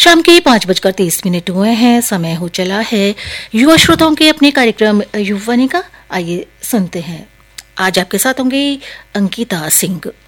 शाम के 5:30 हुए हैं। समय हो चला है युवा श्रोताओं के अपने कार्यक्रम युवानी का। आइए सुनते हैं। आज आपके साथ होंगे अंकिता सिंह।